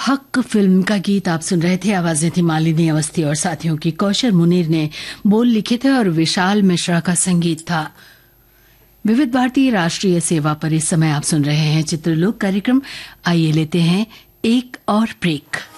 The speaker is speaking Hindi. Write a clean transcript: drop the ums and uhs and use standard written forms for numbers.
हक फिल्म का गीत आप सुन रहे थे। आवाजें थी मालिनी अवस्थी और साथियों की। कौशल मुनीर ने बोल लिखे थे और विशाल मिश्रा का संगीत था। विविध भारती राष्ट्रीय सेवा पर इस समय आप सुन रहे हैं चित्रलोक कार्यक्रम। आइए लेते हैं एक और ब्रेक।